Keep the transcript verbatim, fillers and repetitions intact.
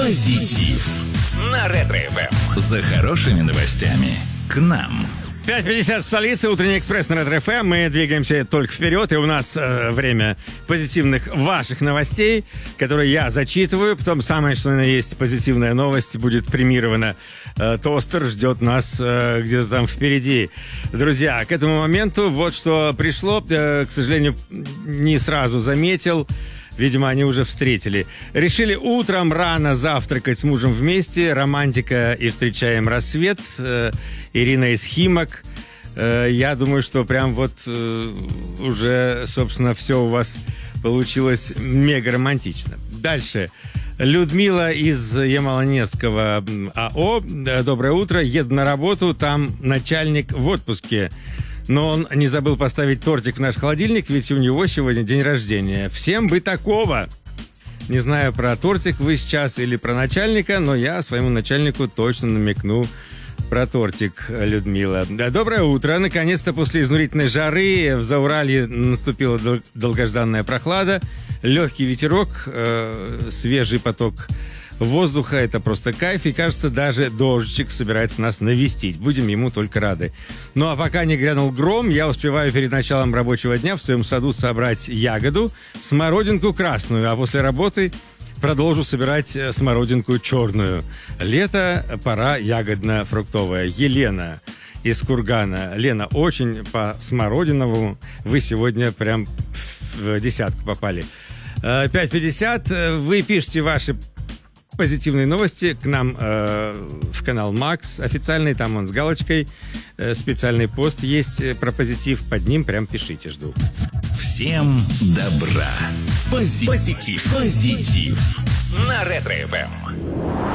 Позитив на Ретро-эф эм. За хорошими новостями к нам. пять пятьдесят в столице, утренний экспресс на Ретро-эф эм. Мы двигаемся только вперед, и у нас э, время позитивных ваших новостей, которые я зачитываю. Потом самое, что на есть позитивная новость, будет премирована. Э, тостер ждет нас э, где-то там впереди. Друзья, к этому моменту вот что пришло. Э, к сожалению, не сразу заметил. Видимо, они уже встретили. Решили утром рано завтракать с мужем вместе. Романтика и встречаем рассвет. Э, Ирина из Химок. Э, я думаю, что прям вот э, уже, собственно, все у вас получилось мега романтично. Дальше. Людмила из Ямало-Ненецкого АО. Доброе утро. Еду на работу. Там начальник в отпуске. Но он не забыл поставить тортик в наш холодильник, ведь у него сегодня день рождения. Всем бы такого! Не знаю, про тортик вы сейчас или про начальника, но я своему начальнику точно намекну про тортик, Людмила. Да, доброе утро. Наконец-то после изнурительной жары в Зауралье наступила дол- долгожданная прохлада. Легкий ветерок, э, свежий поток воздуха, это просто кайф, и кажется, даже дождичек собирается нас навестить. Будем ему только рады. Ну а пока не грянул гром, я успеваю перед началом рабочего дня в своем саду собрать ягоду, смородинку красную, а после работы продолжу собирать смородинку черную. Лето, пора ягодно-фруктовая. Елена из Кургана. Лена, очень по смородиновому вы сегодня прям в десятку попали. пять пятьдесят, вы пишете ваши позитивные новости к нам э, в канал Макс официальный, там он с галочкой, э, специальный пост есть про позитив, под ним прям пишите, жду. Всем добра. Пози- Позитив. Позитив на Ретро-эф эм.